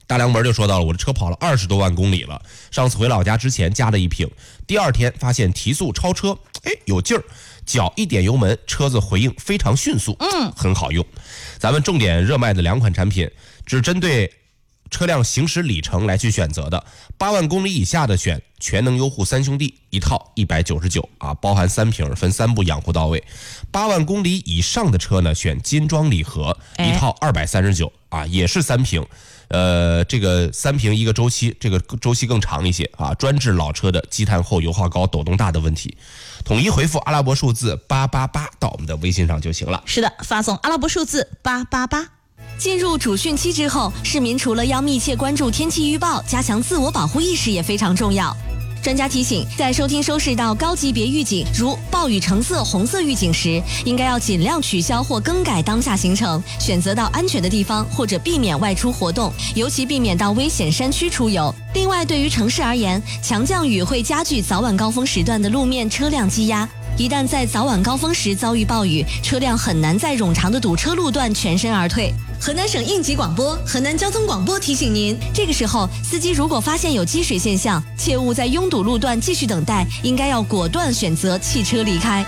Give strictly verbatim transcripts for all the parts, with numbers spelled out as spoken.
大梁门就说到了，我的车跑了二十多万公里了，上次回老家之前加了一瓶，第二天发现提速超车，哎，有劲儿，脚一点油门，车子回应非常迅速，嗯，很好用。咱们重点热卖的两款产品，只针对车辆行驶里程来去选择的，八万公里以下的选全能优护三兄弟，一套一百九十九啊，包含三瓶，分三步养护到位。八万公里以上的车呢，选金装礼盒，一套二百三十九啊，也是三瓶。呃，这个三瓶一个周期，这个周期更长一些啊，专治老车的积碳厚、油耗高、抖动大的问题。统一回复阿拉伯数字八八八到我们的微信上就行了。 是的，发送阿拉伯数字八八八。 进入主汛期之后，市民除了要密切关注天气预报，加强自我保护意识也非常重要。专家提醒，在收听收视到高级别预警如暴雨橙色、红色预警时，应该要尽量取消或更改当下行程，选择到安全的地方，或者避免外出活动，尤其避免到危险山区出游。另外，对于城市而言，强降雨会加剧早晚高峰时段的路面车辆积压。一旦在早晚高峰时遭遇暴雨，车辆很难在冗长的堵车路段全身而退。河南省应急广播、河南交通广播提醒您，这个时候司机如果发现有积水现象，切勿在拥堵路段继续等待，应该要果断选择汽车离开。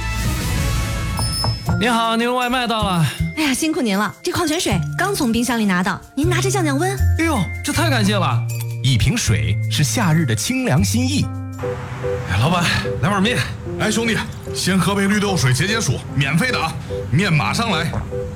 您好，您外卖到了。 哎呀，辛苦您了，这矿泉水刚从冰箱里拿到，您拿着降降温。 哎呦，这太感谢了！ 一瓶水是夏日的清凉心意。 哎，老板，来碗面。 哎，兄弟，先喝杯绿豆水解解暑，免费的啊，面马上来。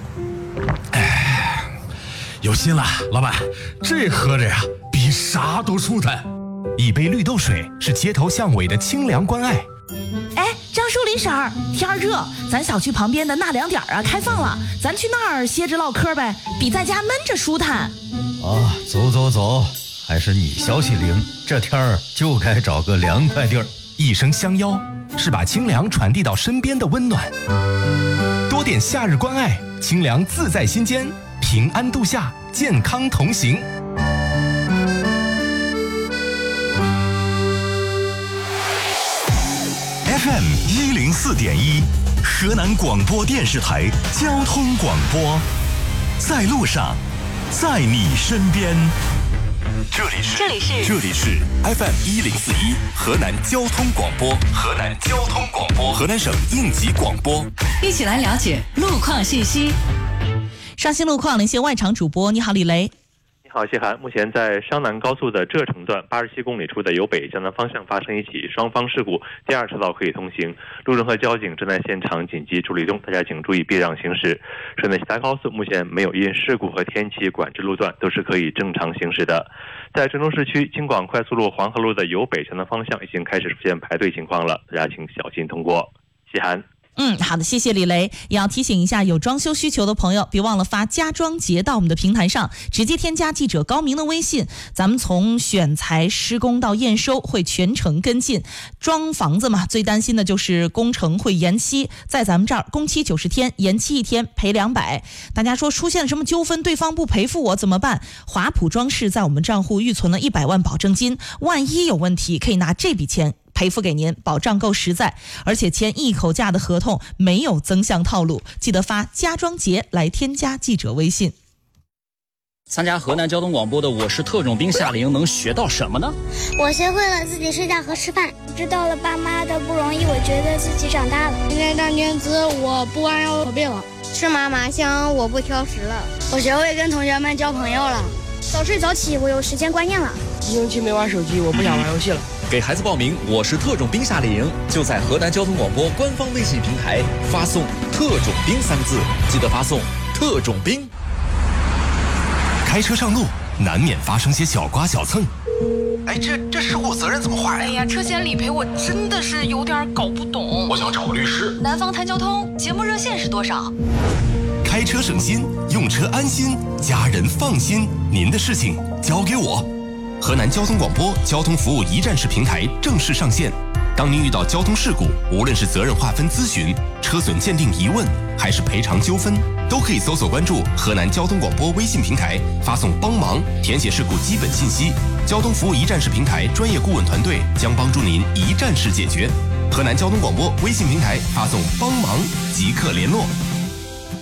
哎，有心了，老板，这喝着呀，比啥都舒坦。 一杯绿豆水是街头巷尾的清凉关爱。 哎，张树林婶儿，天儿热，咱小区旁边的纳凉点啊开放了，咱去那儿歇着唠嗑呗，比在家闷着舒坦。 啊，走走走，还是你消息灵，这天儿就该找个凉快地儿。 一声相邀，是把清凉传递到身边的温暖。多点夏日关爱，清凉自在心间，平安度夏，健康同行。F M 一零四点一，河南广播电视台交通广播，在路上，在你身边。这里是这里是这里是 F M 一零四一河南交通广播，河南交通广播，河南省应急广播。 一起来了解路况信息。 上新路况，连线外场主播，你好，李雷。 你好，谢涵。目前在商南高速的浙城段八十七公里处的由北向南方向发生一起双方事故，第二车道可以通行，路人和交警正在现场紧急处理中，大家请注意避让行驶。顺德其他高速目前没有因事故和天气管制路段，都是可以正常行驶的。在郑州市区京广快速路黄河路的由北向南方向已经开始出现排队情况了，大家请小心通过。谢涵。 嗯，好的，谢谢李雷。也要提醒一下有装修需求的朋友，别忘了发家装节到我们的平台上，直接添加记者高明的微信，咱们从选材、施工到验收会全程跟进。装房子嘛，最担心的就是工程会延期，在咱们这儿工期九十天，延期一天赔两百。大家说出现了什么纠纷，对方不赔付我怎么办？华普装饰在我们账户预存了一百万保证金，万一有问题，可以拿这笔钱赔付给您，保障够实在，而且签一口价的合同，没有增项套路。记得发家装节来添加记者微信。 参加河南交通广播的我是特种兵夏令营能学到什么呢？ 我学会了自己睡觉和吃饭，知道了爸妈的不容易，我觉得自己长大了。 今天当君子，我不弯腰驼背了。 吃嘛嘛香，我不挑食了。 我学会跟同学们交朋友了。 早睡早起，我有时间观念了。 一星期没玩手机，我不想玩游戏了。 给孩子报名我是特种兵夏令营，就在河南交通广播官方微信平台发送特种兵三个字，记得发送特种兵。 开车上路难免发生些小刮小蹭， 哎，这这事故责任怎么划呀？ 哎呀，车险理赔我真的是有点搞不懂。 我想找个律师。 南方谈交通节目热线是多少？ 开车省心，用车安心，家人放心，您的事情交给我。河南交通广播交通服务一站式平台正式上线。当您遇到交通事故，无论是责任划分咨询、车损鉴定疑问，还是赔偿纠纷，都可以搜索关注河南交通广播微信平台，发送帮忙，填写事故基本信息。交通服务一站式平台专业顾问团队将帮助您一站式解决。河南交通广播微信平台发送帮忙即刻联络。